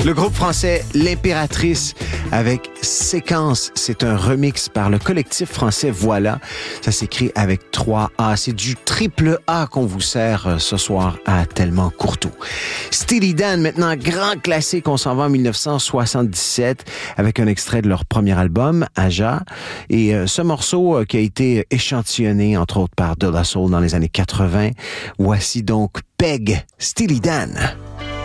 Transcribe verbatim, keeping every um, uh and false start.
Le groupe français L'Impératrice avec Séquence. C'est un remix par le collectif français Voilà. Ça s'écrit avec trois A. C'est du triple A qu'on vous sert ce soir à Tellement Courteau. Steely Dan, maintenant, grand classique. On s'en va en dix-neuf cent soixante-dix-sept avec un extrait de leur premier album, Aja. Et euh, ce morceau euh, qui a été échantillonné, entre autres, par De La Soul dans les années quatre-vingts. Voici donc Peg, Steely Dan.